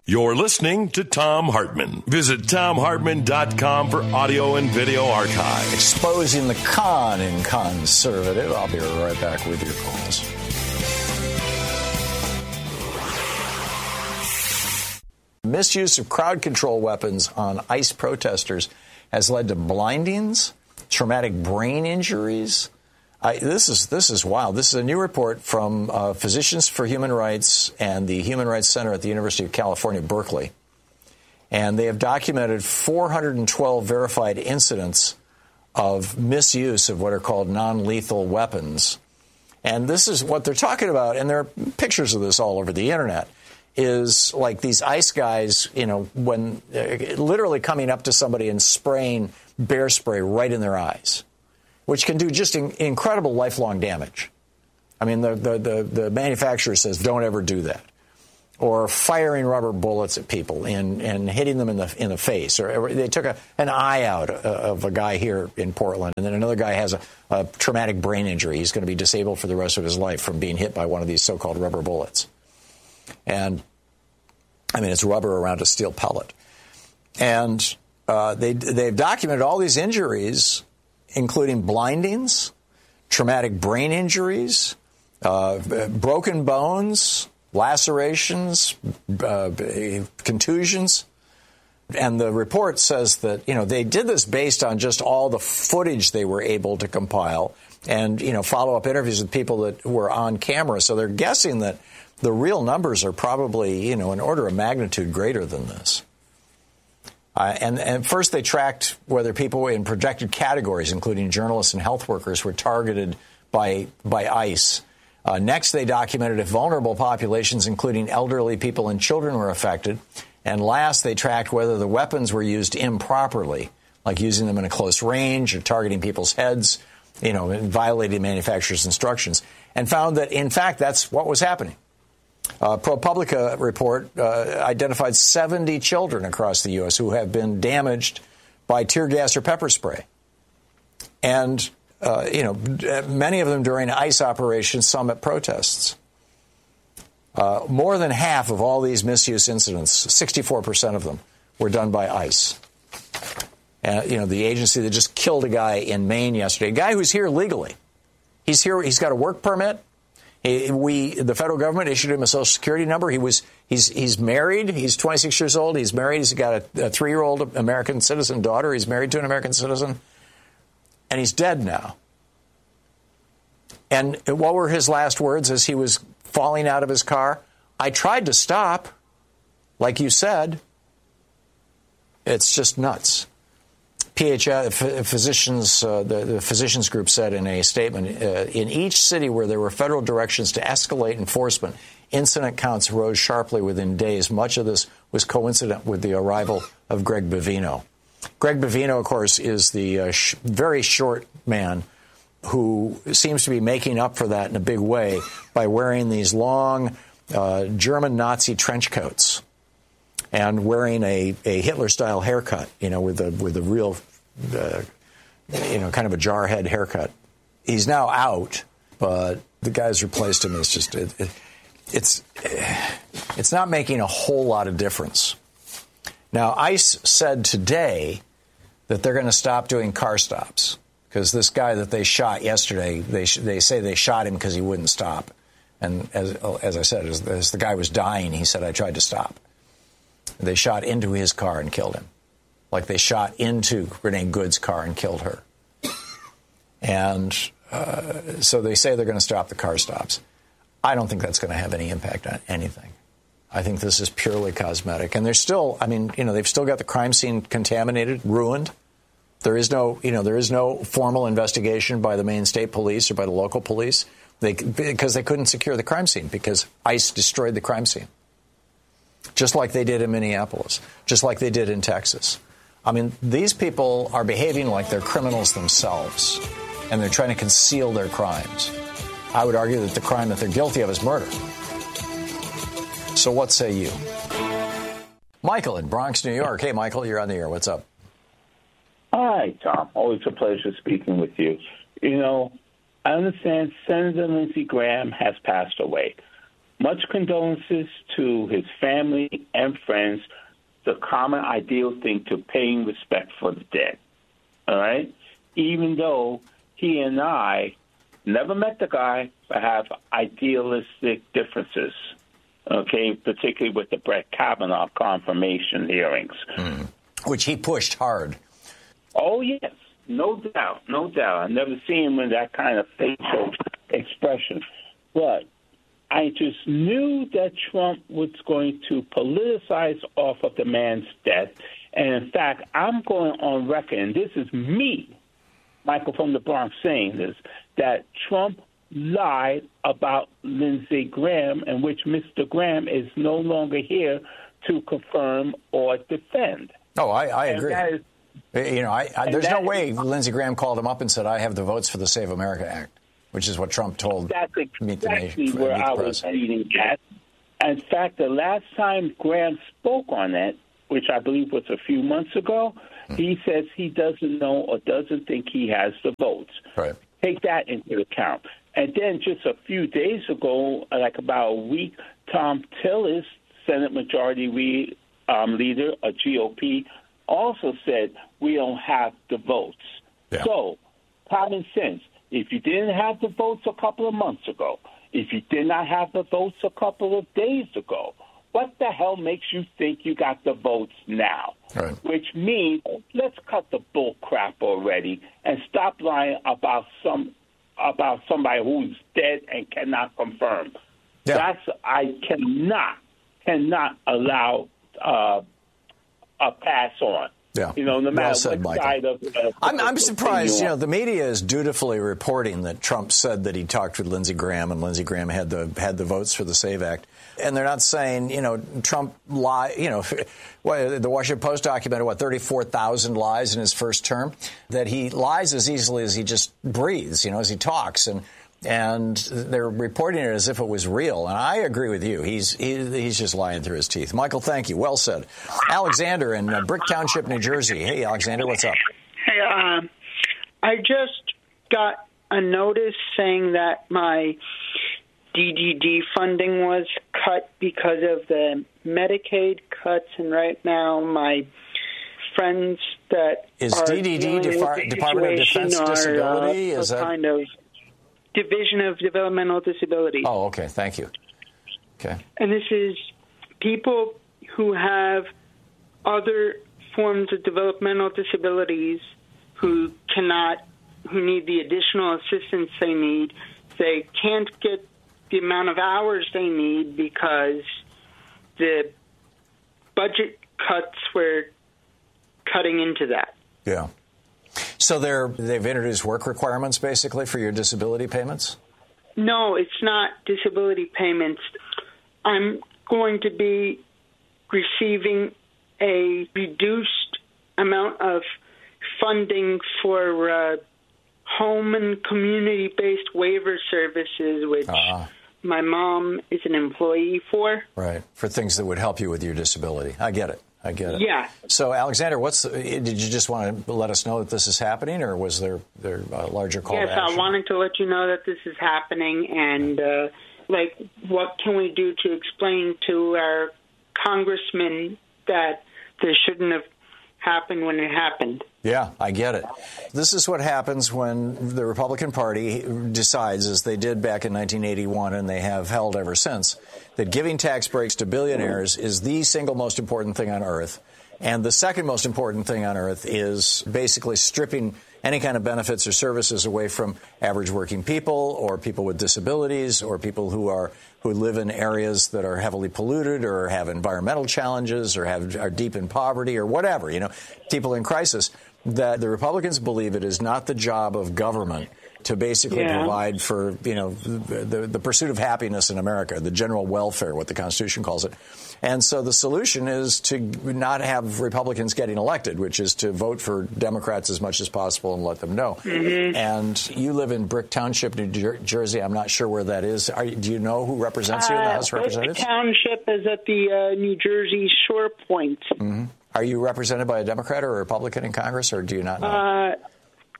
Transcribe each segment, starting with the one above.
You're listening to Thom Hartmann. Visit ThomHartmann.com for audio and video archive. Exposing the con in conservative. I'll be right back with your calls. Misuse of crowd control weapons on ICE protesters has led to blindings, traumatic brain injuries. This is wild. This is a new report from Physicians for Human Rights and the Human Rights Center at the University of California, Berkeley. And they have documented 412 verified incidents of misuse of what are called non-lethal weapons. And this is what they're talking about, and there are pictures of this all over the internet, is like these ICE guys, when literally coming up to somebody and spraying bear spray right in their eyes, which can do just incredible lifelong damage. I mean, the manufacturer says don't ever do that. Or firing rubber bullets at people and hitting them in the face. Or they took an eye out of a guy here in Portland, and then another guy has a traumatic brain injury. He's going to be disabled for the rest of his life from being hit by one of these so-called rubber bullets. And, I mean, it's rubber around a steel pellet. And they've documented all these injuries, including blindings, traumatic brain injuries, broken bones, lacerations, contusions. And the report says that, they did this based on just all the footage they were able to compile and, follow-up interviews with people that were on camera. So they're guessing that the real numbers are probably, an order of magnitude greater than this. And first they tracked whether people in protected categories, including journalists and health workers, were targeted by ICE. Next, they documented if vulnerable populations, including elderly people and children, were affected. And last, they tracked whether the weapons were used improperly, like using them in a close range or targeting people's heads, and violating manufacturer's instructions, and found that, in fact, that's what was happening. ProPublica report identified 70 children across the U.S. who have been damaged by tear gas or pepper spray. And, many of them during ICE Operation Summit protests. More than half of all these misuse incidents, 64% of them, were done by ICE. The agency that just killed a guy in Maine yesterday, a guy who's here legally. He's here. He's got a work permit. The federal government issued him a Social Security number. He's married. He's 26 years old. He's married. He's got a 3-year-old American citizen daughter. He's married to an American citizen. And he's dead now. And what were his last words as he was falling out of his car? I tried to stop, like you said. It's just nuts. Physicians, the physicians group said in a statement, in each city where there were federal directions to escalate enforcement, incident counts rose sharply within days. Much of this was coincident with the arrival of Greg Bovino. Greg Bovino, of course, is the very short man who seems to be making up for that in a big way by wearing these long German Nazi trench coats and wearing a Hitler-style haircut, with a real, kind of a jarhead haircut. He's now out, but the guys replaced him. It's just it's not making a whole lot of difference. Now, ICE said today that they're going to stop doing car stops because this guy that they shot yesterday, they say they shot him because he wouldn't stop. And as I said, as the guy was dying, he said, I tried to stop. They shot into his car and killed him, like they shot into Renee Good's car and killed her. And so they say they're going to stop the car stops. I don't think that's going to have any impact on anything. I think this is purely cosmetic. And they're still, they've still got the crime scene contaminated, ruined. There is no formal investigation by the Maine State Police or by the local police because they couldn't secure the crime scene because ICE destroyed the crime scene. Just like they did in Minneapolis, just like they did in Texas. These people are behaving like they're criminals themselves, and they're trying to conceal their crimes. I would argue that the crime that they're guilty of is murder. So what say you? Michael in Bronx, New York. Hey, Michael, you're on the air. What's up? Hi, Tom. Always a pleasure speaking with you. I understand Senator Lindsey Graham has passed away. Much condolences to his family and friends. The common ideal thing to paying respect for the dead. All right? Even though he and I never met the guy, but have idealistic differences, okay, particularly with the Brett Kavanaugh confirmation hearings. Which he pushed hard. Oh, yes, no doubt, no doubt. I've never seen him with that kind of facial expression. But I just knew that Trump was going to politicize off of the man's death. And, in fact, I'm going on record, and this is me, Michael from the Bronx, saying this, that Trump lied about Lindsey Graham, in which Mr. Graham is no longer here to confirm or defend. Oh, I agree. There's no way Lindsey Graham called him up and said, I have the votes for the Save America Act, which is what Trump told That's exactly where I was leading at. In fact, the last time Graham spoke on that, which I believe was a few months ago, he says he doesn't know or doesn't think he has the votes. Right. Take that into account. And then just a few days ago, like about a week, Tom Tillis, Senate Majority Leader of GOP, also said we don't have the votes. Yeah. So, common sense. If you didn't have the votes a couple of months ago, if you did not have the votes a couple of days ago, what the hell makes you think you got the votes now? Right. Which means let's cut the bull crap already and stop lying about somebody who's dead and cannot confirm. Yeah. I cannot allow a pass on. Yeah. No matter well said, what Michael. side of I'm surprised. The media is dutifully reporting that Trump said that he talked with Lindsey Graham and Lindsey Graham had the votes for the SAVE Act. And they're not saying, Trump lied. The Washington Post documented, 34,000 lies in his first term, that he lies as easily as he just breathes, as he talks. And they're reporting it as if it was real. And I agree with you. He's just lying through his teeth. Michael, thank you. Well said. Alexander in Brick Township, New Jersey. Hey, Alexander, what's up? Hey, I just got a notice saying that my DDD funding was cut because of the Medicaid cuts. And right now, my friends that is DDD Department of Defense Disability? Is that kind of Division of Developmental Disability? Oh, okay. Thank you. Okay. And this is people who have other forms of developmental disabilities who need the additional assistance they need. They can't get the amount of hours they need because the budget cuts were cutting into that. Yeah. So they've introduced work requirements, basically, for your disability payments? No, it's not disability payments. I'm going to be receiving a reduced amount of funding for home and community-based waiver services, which my mom is an employee for. Right, for things that would help you with your disability. I get it. Yeah. So, Alexander, did you just want to let us know that this is happening, or was there a larger call to action? Yes, I wanted to let you know that this is happening, and, what can we do to explain to our congressmen that this shouldn't have happened when it happened? Yeah, I get it. This is what happens when the Republican Party decides, as they did back in 1981 and they have held ever since, that giving tax breaks to billionaires is the single most important thing on earth. And the second most important thing on earth is basically stripping any kind of benefits or services away from average working people or people with disabilities or people who live in areas that are heavily polluted or have environmental challenges or are deep in poverty or whatever, people in crisis. That the Republicans believe it is not the job of government to basically provide for, the pursuit of happiness in America, the general welfare, what the Constitution calls it. And so the solution is to not have Republicans getting elected, which is to vote for Democrats as much as possible and let them know. Mm-hmm. And you live in Brick Township, New Jersey. I'm not sure where that is. Do you know who represents you in the House of Representatives? Brick Township is at the New Jersey Shore Point. Mm-hmm. Are you represented by a Democrat or a Republican in Congress, or do you not know?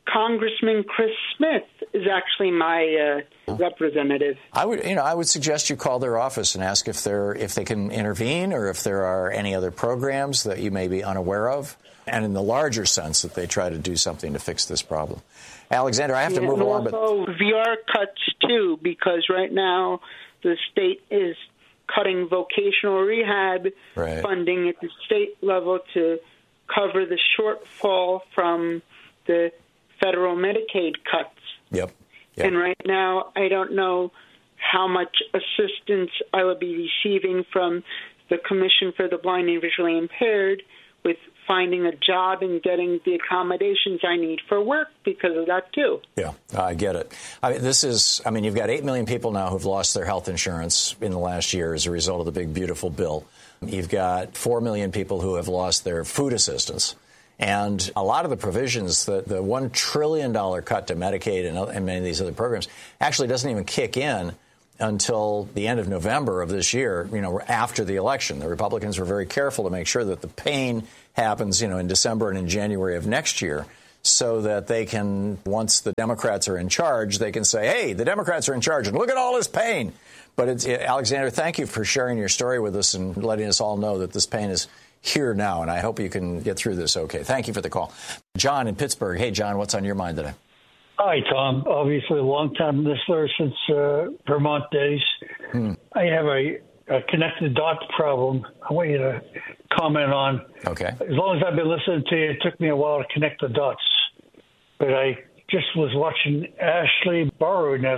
Congressman Chris Smith is actually my representative. I would suggest you call their office and ask if they can intervene or if there are any other programs that you may be unaware of, and in the larger sense that they try to do something to fix this problem. Alexander, I have to move along. But VR cuts too, because right now the state is cutting vocational rehab funding at the state level to cover the shortfall from the federal Medicaid cuts. Yep. And right now, I don't know how much assistance I will be receiving from the Commission for the Blind and Visually Impaired with finding a job and getting the accommodations I need for work because of that, too. Yeah, I get it. You've got 8 million people now who've lost their health insurance in the last year as a result of the big, beautiful bill. You've got 4 million people who have lost their food assistance. And a lot of the provisions, the $1 trillion cut to Medicaid and many of these other programs actually doesn't even kick in until the end of November of this year, after the election. The Republicans were very careful to make sure that the pain happens, in December and in January of next year, so that they can, once the Democrats are in charge, they can say, hey, the Democrats are in charge, and look at all this pain. But Alexander, thank you for sharing your story with us and letting us all know that this pain is here now, and I hope you can get through this okay. Thank you for the call. John in Pittsburgh. Hey, John, what's on your mind today? Hi, Tom. Obviously, a long-time listener since Vermont days. I have a connected dots problem I want you to comment on. Okay. As long as I've been listening to you, it took me a while to connect the dots. But I just was watching Ashley Boroness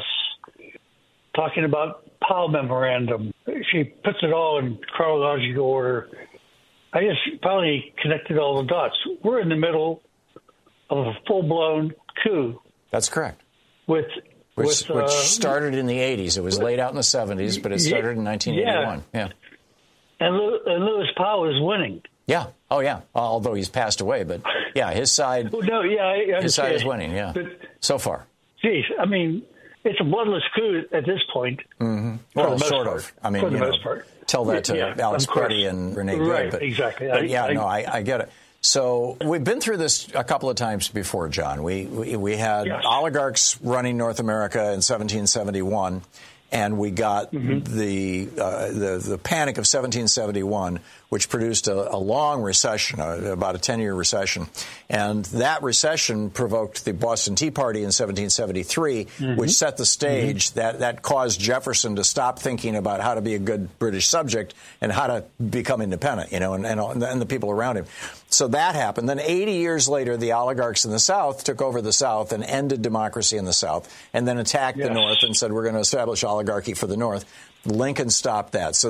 talking about Powell Memorandum. She puts it all in chronological order. I just finally connected all the dots. We're in the middle of a full-blown coup. That's correct. Which started in the 80s. It was laid out in the 70s, but it started in 1981. Yeah. And Lewis Powell is winning. Yeah. Oh, yeah. Although he's passed away, but yeah, his side. His side is winning. Yeah. But, so far. Geez, it's a bloodless coup at this point. Mm-hmm. Well, sort of. For the most part. Tell that to Alex Preddy and Renee Good. Right. Exactly. I get it. So we've been through this a couple of times before, John. We had oligarchs running North America in 1771, and we got the panic of 1771, which produced a long recession, about a 10-year recession. And that recession provoked the Boston Tea Party in 1773, which set the stage that caused Jefferson to stop thinking about how to be a good British subject and how to become independent, and the people around him. So that happened. Then 80 years later, the oligarchs in the South took over the South and ended democracy in the South, and then attacked the North and said, we're going to establish oligarchy for the North. Lincoln stopped that. So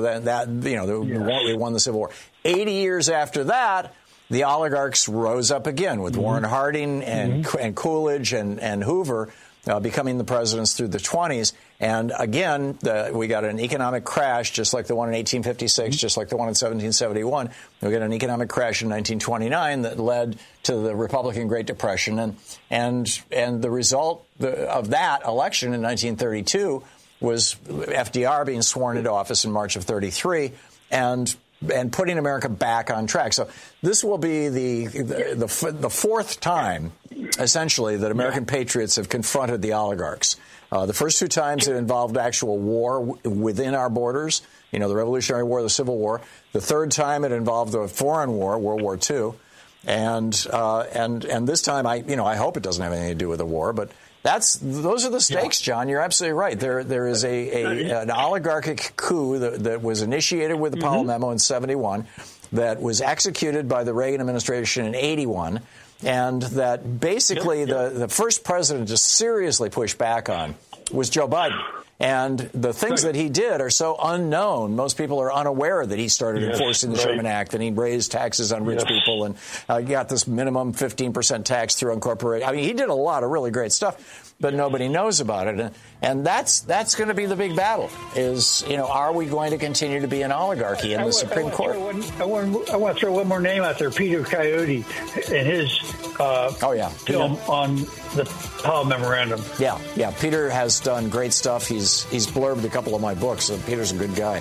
we won the Civil War. 80 years after that, the oligarchs rose up again with Warren Harding and Coolidge and Hoover becoming the presidents through the 20s. And again, we got an economic crash, just like the one in 1856, just like the one in 1771. We got an economic crash in 1929 that led to the Republican Great Depression. And the result of that election in 1932 was FDR being sworn into office in March of 33 and putting America back on track. So this will be the fourth time, essentially, that American patriots have confronted the oligarchs. The first two times it involved actual war within our borders, the Revolutionary War, the Civil War. The third time it involved a foreign war, World War II. And this time, I hope it doesn't have anything to do with the war, but those are the stakes, John. You're absolutely right. There is an oligarchic coup that was initiated with the Powell Memo in 71, that was executed by the Reagan administration in 81, and that basically the first president to seriously push back on was Joe Biden. And the things that he did are so unknown. Most people are unaware that he started enforcing the Sherman Act, and he raised taxes on rich people and got this minimum 15% tax through incorporation. He did a lot of really great stuff, but nobody knows about it. And that's going to be the big battle is, are we going to continue to be an oligarchy in the Supreme Court? I want to throw one more name out there, Peter Coyote, and his film on the Powell Memorandum. Yeah. Peter has done great stuff. He's blurbed a couple of my books, so Peter's a good guy.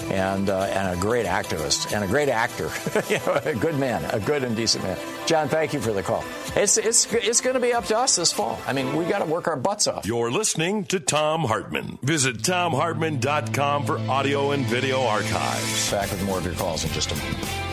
and a great activist and a great actor. A good man, a good and decent man. John, thank you for the call. It's going to be up to us this fall. I mean, we got to work our butts off. You're listening to Thom Hartmann. Visit ThomHartmann.com for audio and video archives. Back with more of your calls in just a moment.